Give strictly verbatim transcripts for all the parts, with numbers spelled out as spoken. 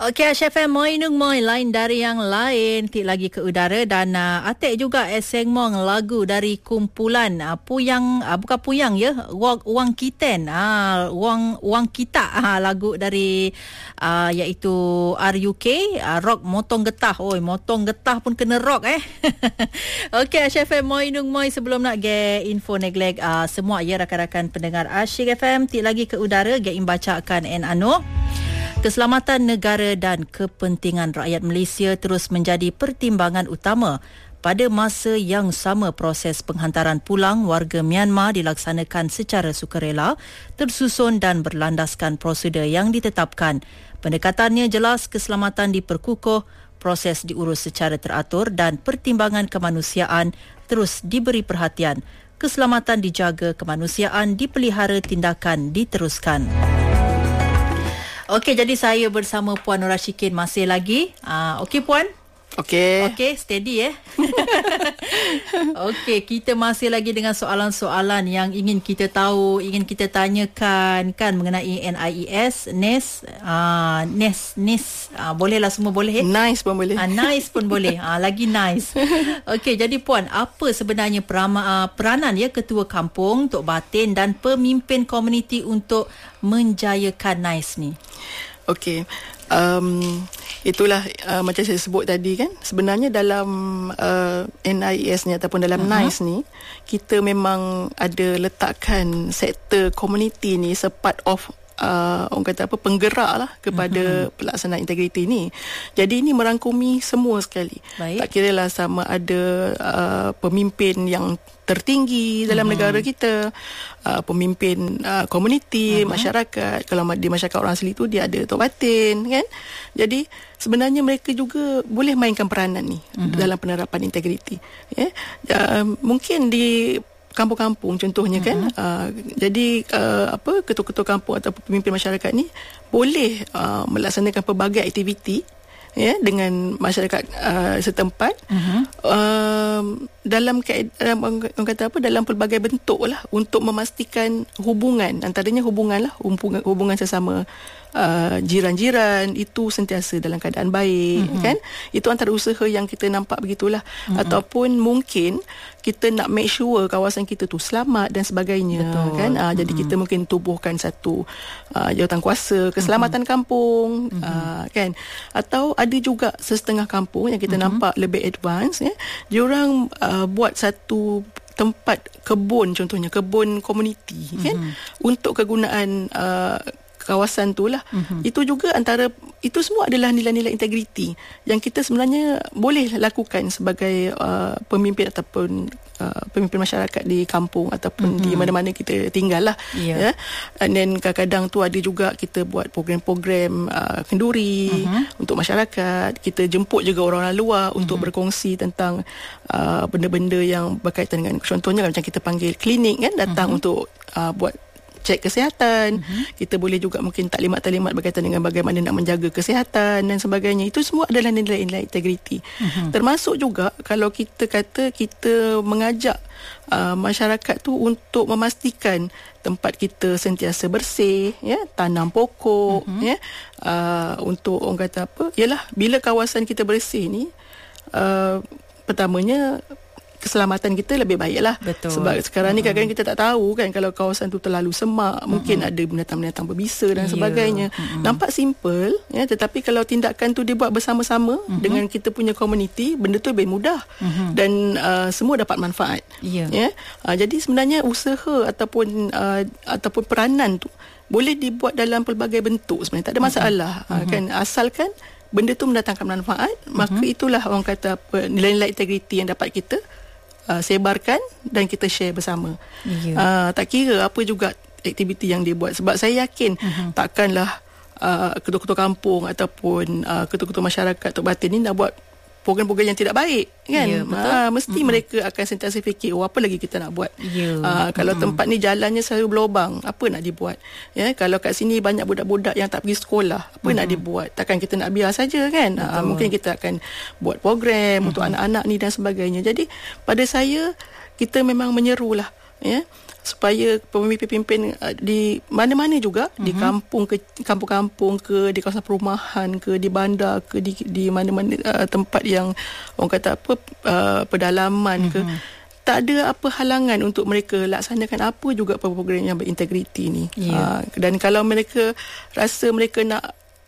Okey, Aish F M Moi Nung Moi, lain dari yang lain, tik lagi ke udara dan uh, atik juga Eseng Mong lagu dari kumpulan uh, Puyang, uh, bukan Puyang ya, Wang, Wang Kiten, uh, Wang Wang Kita, uh, lagu dari uh, iaitu R U K, uh, rock motong getah. Oi, motong getah pun kena rock eh. Okey, Aish F M Moi Nung Moi, sebelum nak get info neglect uh, semua ya rakan-rakan pendengar Asyik F M, tik lagi ke udara, get imbacakan en anu. Keselamatan negara dan kepentingan rakyat Malaysia terus menjadi pertimbangan utama. Pada masa yang sama, proses penghantaran pulang warga Myanmar dilaksanakan secara sukarela, tersusun dan berlandaskan prosedur yang ditetapkan. Pendekatannya jelas, keselamatan diperkukuh, proses diurus secara teratur dan pertimbangan kemanusiaan terus diberi perhatian. Keselamatan dijaga, kemanusiaan dipelihara, tindakan diteruskan. Okey, jadi saya bersama Puan Nur Rashikin masih lagi. Uh, Okey Puan? Okey. Okey, steady eh. Okey, kita masih lagi dengan soalan-soalan yang ingin kita tahu, ingin kita tanyakan kan mengenai N I E S, N E S, uh, N E S, N E S, uh, bolehlah semua boleh eh? Nice pun boleh. Uh, nice pun boleh. Uh, lagi nice. Okey, jadi Puan, apa sebenarnya perama, uh, peranan ya Ketua Kampung, Tok Batin dan pemimpin komuniti untuk menjayakan Nice ni? Okey. Um, itulah uh, macam saya sebut tadi kan, sebenarnya dalam uh, N I E S ni ataupun dalam uh-huh. Nice ni, kita memang ada letakkan sektor komuniti ni separt of Uh, orang kata apa, penggerak lah kepada uh-huh. pelaksanaan integriti ni. Jadi ini merangkumi semua sekali. Baik. Tak kira lah sama ada uh, pemimpin yang tertinggi dalam uh-huh. negara kita, uh, pemimpin uh, komuniti, uh-huh. masyarakat. Kalau di masyarakat orang asli tu dia ada Tok Batin kan. Jadi sebenarnya mereka juga boleh mainkan peranan ni uh-huh. dalam penerapan integriti. Ya. Uh, mungkin di kampung-kampung contohnya kan, uh-huh. uh, jadi uh, apa ketua-ketua kampung atau pemimpin masyarakat ni boleh uh, melaksanakan pelbagai aktiviti ya dengan masyarakat uh, setempat uh-huh. uh, dalam dalam orang kata apa dalam pelbagai bentuk lah untuk memastikan hubungan antaranya hubungan lah hubungan, hubungan sesama Uh, jiran-jiran itu sentiasa dalam keadaan baik mm-hmm. kan, itu antara usaha yang kita nampak begitulah mm-hmm. ataupun mungkin kita nak make sure kawasan kita tu selamat dan sebagainya. Betul. Kan uh, mm-hmm. jadi kita mungkin tubuhkan satu uh, jawatan kuasa keselamatan mm-hmm. kampung mm-hmm. uh, kan, atau ada juga sesetengah kampung yang kita mm-hmm. nampak lebih advance ya, diorang uh, buat satu tempat kebun, contohnya kebun komuniti mm-hmm. kan, untuk kegunaan uh, kawasan tu lah. Mm-hmm. Itu juga antara, itu semua adalah nilai-nilai integriti yang kita sebenarnya boleh lakukan sebagai uh, pemimpin ataupun uh, pemimpin masyarakat di kampung ataupun mm-hmm. di mana-mana kita tinggal lah. Yeah. Ya. And then kadang-kadang tu ada juga kita buat program-program uh, kenduri mm-hmm. untuk masyarakat. Kita jemput juga orang-orang luar mm-hmm. untuk berkongsi tentang uh, benda-benda yang berkaitan dengan, contohnya macam kita panggil klinik kan, datang mm-hmm. untuk uh, buat cek kesihatan. Uh-huh. Kita boleh juga mungkin taklimat-taklimat berkaitan dengan bagaimana nak menjaga kesihatan dan sebagainya. Itu semua adalah nilai-nilai integriti. Uh-huh. Termasuk juga kalau kita kata kita mengajak uh, masyarakat tu untuk memastikan tempat kita sentiasa bersih, ya, tanam pokok, uh-huh. ya, uh, untuk orang kata apa, ialah bila kawasan kita bersih ni, uh, pertamanya keselamatan kita lebih baiklah. Betul. Sebab sekarang ni kadang-kadang kita tak tahu kan, kalau kawasan tu terlalu semak, mm-hmm. mungkin ada binatang-binatang berbisa dan yeah. sebagainya. Mm-hmm. Nampak simple ya, tetapi kalau tindakan tu dibuat bersama-sama mm-hmm. dengan kita punya komuniti, benda tu lebih mudah mm-hmm. dan uh, semua dapat manfaat. Yeah. Ya. Uh, jadi sebenarnya usaha ataupun uh, ataupun peranan tu boleh dibuat dalam pelbagai bentuk sebenarnya, tak ada masalah. Mm-hmm. Uh, kan, asalkan benda tu mendatangkan manfaat, mm-hmm. maka itulah orang kata apa, nilai-nilai integriti yang dapat kita Uh, sebarkan dan kita share bersama. Yeah. Uh, tak kira apa juga aktiviti yang dia buat. Sebab saya yakin uh-huh. takkanlah uh, ketua-ketua kampung ataupun uh, ketua-ketua masyarakat Tok Batin ni nak buat program-program yang tidak baik kan. Yeah, uh, mesti mm-hmm. mereka akan sentiasa fikir, oh apa lagi kita nak buat. Yeah. Uh, kalau mm-hmm. tempat ni jalannya selalu berlubang, apa nak dibuat. Ya, kalau kat sini banyak budak-budak yang tak pergi sekolah, apa mm-hmm. nak dibuat. Takkan kita nak biar saja kan. Uh, mungkin kita akan buat program mm-hmm. untuk anak-anak ni dan sebagainya. Jadi pada saya, kita memang menyerulah ya, supaya pemimpin-pemimpin uh, di mana-mana juga, uh-huh. di kampung ke kampung-kampung ke, di kawasan perumahan ke, di bandar ke, di di mana-mana uh, tempat yang orang kata apa uh, pedalaman uh-huh. ke, tak ada apa halangan untuk mereka laksanakan apa juga program yang berintegriti ni. Yeah. Uh, dan kalau mereka rasa mereka nak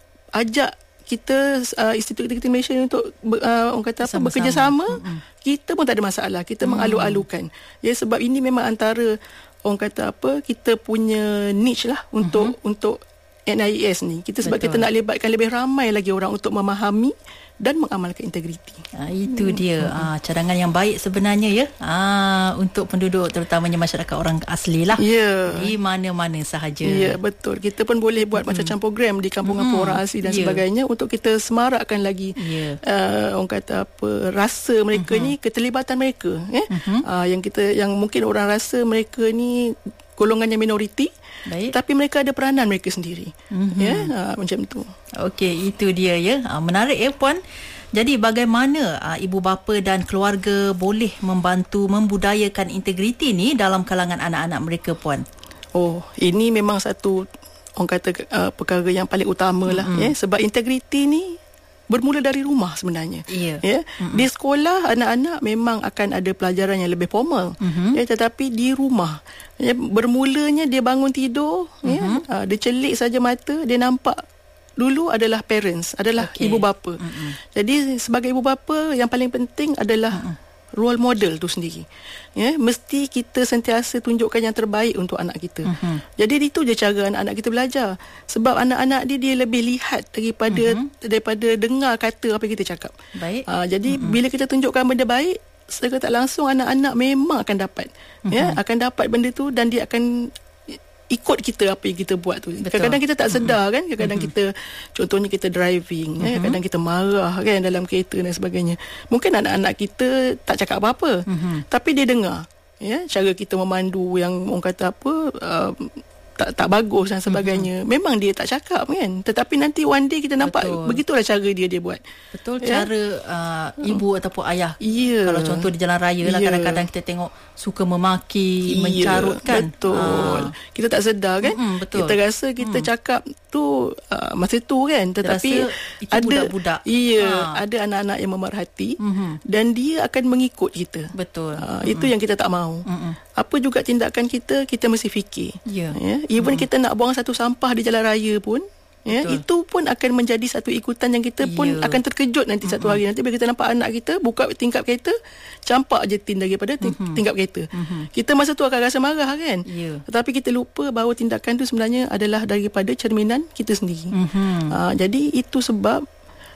ajak kita uh, Institut Integriti Malaysia untuk uh, orang kata apa bekerjasama, mm-hmm. kita pun tak ada masalah. Kita mm. mengalu-alukan. Ya, sebab ini memang antara orang kata apa kita punya niche lah untuk mm-hmm. untuk N I E S ni. Kita sebab Betul. Kita nak libatkan lebih ramai lagi orang untuk memahami dan mengamalkan integriti. Ha, itu dia ha, cadangan yang baik sebenarnya ya ha, untuk penduduk terutamanya masyarakat orang asli lah yeah. di mana-mana sahaja. Ya yeah, betul. Kita pun boleh buat mm-hmm. macam-macam program di kampung-kampung mm-hmm. orang asli dan yeah. sebagainya untuk kita semarakkan lagi yeah. uh, orang kata apa rasa mereka mm-hmm. ni, keterlibatan mereka eh? mm-hmm. uh, yang kita yang mungkin orang rasa mereka ni golongan yang minoriti. Baik. Tapi mereka ada peranan mereka sendiri. Mm-hmm. Ya, ha, macam tu. Okey, itu dia ya. Ha, menarik ya puan. Jadi bagaimana ha, ibu bapa dan keluarga boleh membantu membudayakan integriti ni dalam kalangan anak-anak mereka puan? Oh, ini memang satu orang kata uh, perkara yang paling utamalah mm-hmm. ya, sebab integriti ni bermula dari rumah sebenarnya. Yeah. Ya. Mm-hmm. Di sekolah anak-anak memang akan ada pelajaran yang lebih formal. Mm-hmm. Ya, tetapi di rumah ya, bermulanya dia bangun tidur, mm-hmm. ya, dia celik saja mata, dia nampak dulu adalah parents, adalah okay. ibu bapa. Mm-hmm. Jadi sebagai ibu bapa yang paling penting adalah mm-hmm. role model tu sendiri. Ya, mesti kita sentiasa tunjukkan yang terbaik untuk anak kita. Uh-huh. Jadi itu je cara anak-anak kita belajar. Sebab anak-anak dia dia lebih lihat daripada uh-huh. daripada dengar kata apa yang kita cakap. Baik. Ha, jadi uh-huh. bila kita tunjukkan benda baik, secara tak langsung anak-anak memang akan dapat. Uh-huh. Ya, akan dapat benda tu dan dia akan ikut kita apa yang kita buat tu. Betul. Kadang-kadang kita tak sedar kan, kadang-kadang mm-hmm. kita contohnya kita driving, mm-hmm. eh, kadang kita marah kan dalam kereta dan sebagainya. Mungkin anak-anak kita tak cakap apa-apa, mm-hmm. tapi dia dengar ya cara kita memandu yang orang kata apa uh, tak tak bagus dan sebagainya. Mm-hmm. Memang dia tak cakap kan, tetapi nanti one day kita nampak Betul. Begitulah cara dia dia buat. Betul ya? Cara uh, ibu hmm. ataupun ayah. Yeah. Kalau contoh di jalan raya lah yeah. kadang-kadang kita tengok suka memaki, yeah. mencarut kan. Betul. Uh. Kita tak sedar kan. Mm-hmm, betul. Kita rasa kita mm. cakap tu uh, masa tu kan, tetapi ada budak-budak. Iya, ha. ada anak-anak yang memerhati mm-hmm. dan dia akan mengikut kita. Betul. Uh, mm-hmm. Itu yang kita tak mahu. Mm-hmm. Apa juga tindakan kita, kita mesti fikir. Yeah. Ya. Even mm-hmm. kita nak buang satu sampah di jalan raya pun, ya, itu pun akan menjadi satu ikutan yang kita pun yeah. akan terkejut nanti mm-hmm. satu hari nanti bila kita nampak anak kita buka tingkap kereta, campak je tin daripada mm-hmm. tingkap kereta. Mm-hmm. Kita masa tu akan rasa marah kan. Yeah. Tetapi kita lupa bahawa tindakan tu sebenarnya adalah daripada cerminan kita sendiri. Mm-hmm. Ha, jadi itu sebab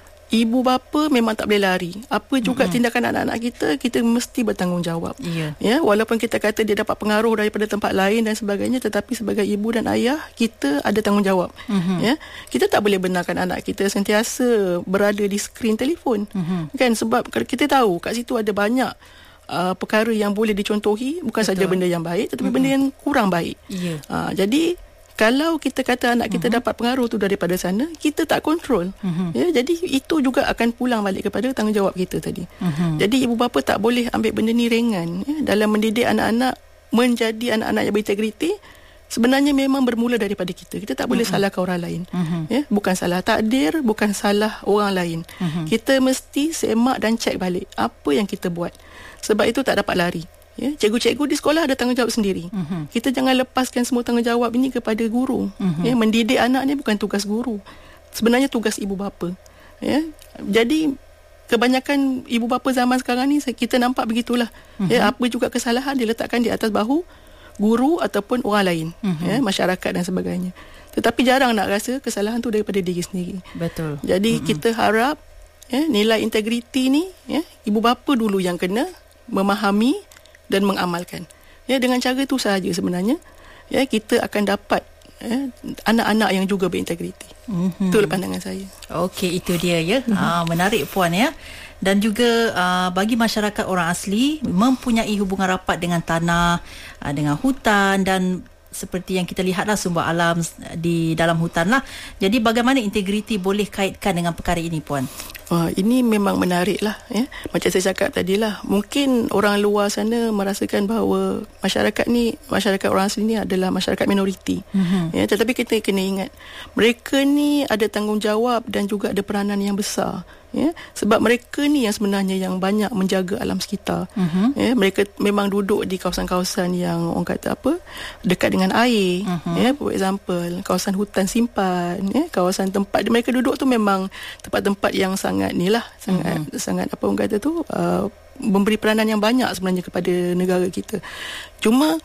ibu bapa memang tak boleh lari. Apa juga mm-hmm. tindakan anak-anak kita, kita mesti bertanggungjawab. Yeah. Ya, walaupun kita kata dia dapat pengaruh daripada tempat lain dan sebagainya, tetapi sebagai ibu dan ayah, kita ada tanggungjawab. Mm-hmm. Ya, kita tak boleh benarkan anak kita sentiasa berada di skrin telefon. Mm-hmm. Kan, sebab kita tahu kat situ ada banyak uh, perkara yang boleh dicontohi, bukan Betul. Saja benda yang baik, tetapi mm-hmm. benda yang kurang baik. Yeah. Uh, jadi kalau kita kata anak kita uh-huh. dapat pengaruh tu daripada sana, kita tak kontrol. Uh-huh. Ya, jadi itu juga akan pulang balik kepada tanggungjawab kita tadi. Uh-huh. Jadi ibu bapa tak boleh ambil benda ni ringan ya, dalam mendidik anak-anak menjadi anak-anak yang berintegriti. Sebenarnya memang bermula daripada kita. Kita tak boleh uh-huh. salahkan orang lain. Uh-huh. Ya, bukan salah takdir, bukan salah orang lain. Uh-huh. Kita mesti semak dan cek balik apa yang kita buat. Sebab itu tak dapat lari. Ya, cikgu-cikgu di sekolah ada tanggungjawab sendiri. Uh-huh. Kita jangan lepaskan semua tanggungjawab ini kepada guru. Uh-huh. Ya, mendidik anak ni bukan tugas guru. Sebenarnya tugas ibu bapa. Ya, jadi kebanyakan ibu bapa zaman sekarang ni kita nampak begitulah. Uh-huh. Ya, apa juga kesalahan diletakkan di atas bahu guru ataupun orang lain, uh-huh. ya, masyarakat dan sebagainya. Tetapi jarang nak rasa kesalahan tu daripada diri sendiri. Betul. Jadi uh-huh. kita harap ya, nilai integriti ni ya, ibu bapa dulu yang kena memahami dan mengamalkan. Ya, dengan cara itu sahaja sebenarnya ya kita akan dapat ya, anak-anak yang juga berintegriti. Mm-hmm. Itulah pandangan saya. Okey, itu dia ya. Mm-hmm. Aa, menarik puan ya. Dan juga aa, bagi masyarakat orang asli mempunyai hubungan rapat dengan tanah, aa, dengan hutan dan seperti yang kita lihatlah sumber alam di dalam hutan lah. Jadi bagaimana integriti boleh kaitkan dengan perkara ini puan? Uh, ini memang menarik lah ya. Macam saya cakap tadi lah, mungkin orang luar sana merasakan bahawa masyarakat ni, masyarakat orang asli ni adalah masyarakat minoriti. Mm-hmm. Ya, tetapi kita kena ingat, mereka ni ada tanggungjawab dan juga ada peranan yang besar. Ya, sebab mereka ni yang sebenarnya yang banyak menjaga alam sekitar. Uh-huh. Ya, mereka memang duduk di kawasan-kawasan yang orang kata apa, dekat dengan air. Uh-huh. Ya, for example, kawasan hutan simpan, ya, kawasan tempat mereka duduk tu memang tempat-tempat yang sangat ni lah, sangat uh-huh. sangat apa orang kata tu, uh, memberi peranan yang banyak sebenarnya kepada negara kita. Cuma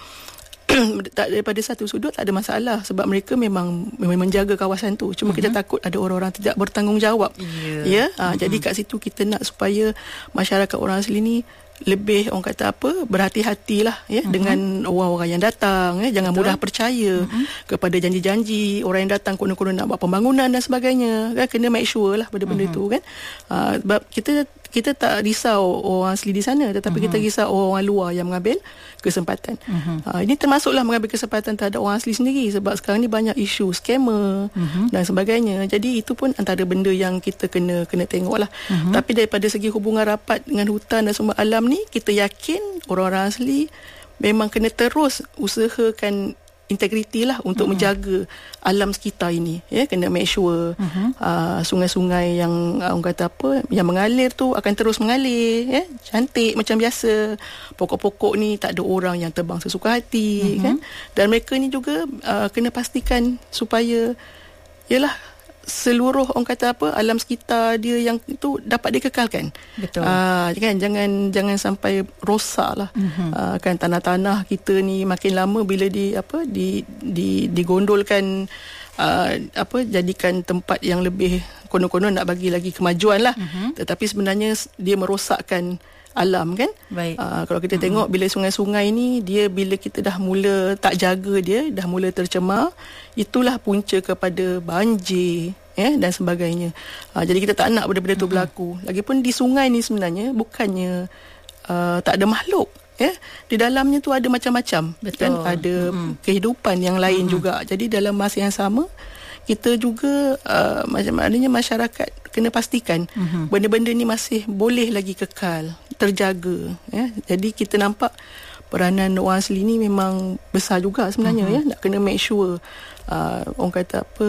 tak, daripada satu sudut tak ada masalah sebab mereka memang memang menjaga kawasan tu. Cuma uh-huh. kita takut ada orang-orang tidak bertanggungjawab. Yeah. Ya, ha, uh-huh. jadi kat situ kita nak supaya masyarakat orang asli ni lebih orang kata apa, berhati-hatilah ya, uh-huh. dengan orang-orang yang datang ya. Jangan Betul. mudah percaya uh-huh. kepada janji-janji orang yang datang konon-konon nak buat pembangunan dan sebagainya kan. Kena make sure lah benda-benda uh-huh. tu kan. Ha, sebab kita kita tak risau orang asli di sana, tetapi uh-huh. kita risau orang luar yang mengambil kesempatan. Uh-huh. Ha, ini termasuklah mengambil kesempatan terhadap orang asli sendiri sebab sekarang ni banyak isu scammer uh-huh. dan sebagainya. Jadi itu pun antara benda yang kita kena kena tengoklah. Uh-huh. Tapi daripada segi hubungan rapat dengan hutan dan sumber alam ni, kita yakin orang-orang asli memang kena terus usahakan integriti lah untuk uh-huh. menjaga alam sekitar ini ya. Kena make sure uh-huh. uh, sungai-sungai yang uh, orang kata apa, yang mengalir tu akan terus mengalir ya, cantik macam biasa. Pokok-pokok ni tak ada orang yang tebang sesuka hati uh-huh. kan. Dan mereka ni juga uh, kena pastikan supaya yalah seluruh orang kata apa, alam sekitar dia yang itu dapat dikekalkan. Betul. Uh, kan jangan jangan sampai rosak lah. Uh-huh. Uh, kan tanah-tanah kita ni makin lama bila di apa di di digondolkan, uh, apa jadikan tempat yang lebih konon-konon nak bagi lagi kemajuan lah. Uh-huh. Tetapi sebenarnya dia merosakkan alam kan. Baik. Uh, kalau kita mm-hmm. tengok bila sungai-sungai ni, dia bila kita dah mula tak jaga dia, dah mula tercemar, itulah punca kepada banjir ya, dan sebagainya. Uh, jadi kita tak nak benda-benda tu mm-hmm. berlaku. Lagipun di sungai ni sebenarnya bukannya uh, tak ada makhluk ya. Di dalamnya tu ada macam-macam. Betul. Kan, ada mm-hmm. kehidupan yang lain mm-hmm. juga. Jadi dalam masa yang sama kita juga uh, maknanya masyarakat kena pastikan uh-huh. benda-benda ni masih boleh lagi kekal, terjaga ya. Jadi kita nampak peranan orang asli ni memang besar juga sebenarnya uh-huh. ya. Nak kena make sure uh, orang kata apa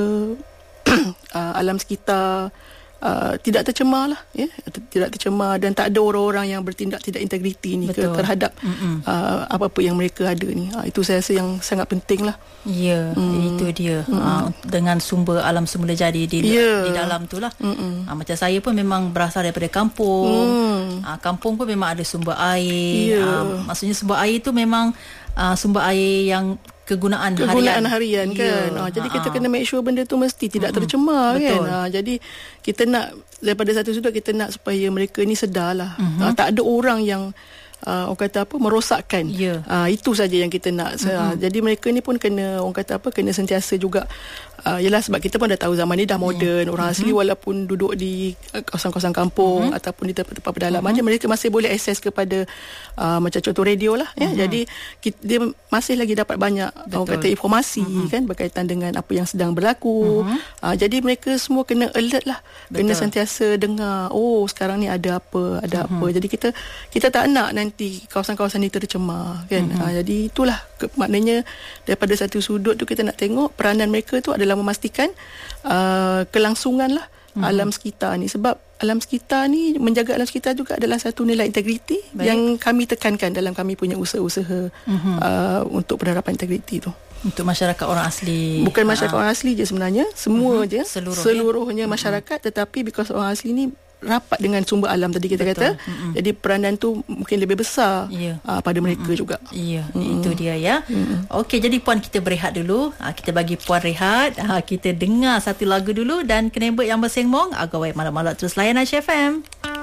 uh, alam sekitar Uh, tidak tercemar lah ya? Tidak tercemar dan tak ada orang-orang yang bertindak tidak integriti ni ke, terhadap uh, apa-apa yang mereka ada ni. Uh, itu saya rasa yang sangat penting lah. Ya, hmm. itu dia. Hmm. Uh, dengan sumber alam semula jadi di, yeah. di dalam tu lah. Hmm. Uh, macam saya pun memang berasal daripada kampung. Hmm. Uh, kampung pun memang ada sumber air. Yeah. Uh, maksudnya sumber air tu memang uh, sumber air yang kegunaan, kegunaan harian, harian kan. Yeah. Ha, jadi Ha-ha. kita kena make sure benda tu mesti tidak mm-hmm. tercemar. Betul. Kan. Ha, jadi kita nak daripada satu sudut kita nak supaya mereka ni sedarlah. Mm-hmm. Ha, tak ada orang yang uh, orang kata apa merosakkan. Yeah. Ha, itu saja yang kita nak. Mm-hmm. Ha, jadi mereka ni pun kena orang kata apa kena sentiasa juga uh, yalah sebab kita pun dah tahu zaman ni dah moden. Mm-hmm. Orang asli walaupun duduk di kawasan-kawasan kampung mm-hmm. ataupun di tempat-tempat pedalaman mm-hmm. mereka masih boleh akses kepada uh, macam contoh radio lah ya. Mm-hmm. Jadi kita, dia masih lagi dapat banyak Betul. orang kata informasi mm-hmm. kan berkaitan dengan apa yang sedang berlaku. Mm-hmm. Uh, jadi mereka semua kena alert lah. Betul. Kena sentiasa dengar, oh sekarang ni ada apa, ada mm-hmm. apa. Jadi kita kita tak nak nanti kawasan-kawasan ni tercemar kan. Mm-hmm. Uh, jadi itulah ke, maknanya daripada satu sudut tu kita nak tengok peranan mereka tu adalah memastikan uh, kelangsungan lah mm-hmm. alam sekitar ni. Sebab alam sekitar ni, menjaga alam sekitar juga adalah satu nilai integriti Baik. yang kami tekankan dalam kami punya usaha-usaha mm-hmm. uh, untuk penerapan integriti tu. Untuk masyarakat orang asli. Bukan masyarakat uh, orang asli je sebenarnya, semua uh-huh. je. Seluruh seluruhnya uh-huh. masyarakat, tetapi because orang asli ni rapat dengan sumber alam tadi kita Betul. kata. Mm-mm. Jadi peranan tu mungkin lebih besar yeah. uh, pada mereka Mm-mm. juga. Ya, yeah. itu dia ya. Mm-mm. Okey, jadi puan kita berehat dulu. Uh, kita bagi puan rehat. Uh, kita dengar satu lagu dulu dan Kenembek yang bersengmong. Agawai malam-malam terus layan Aisyah F M.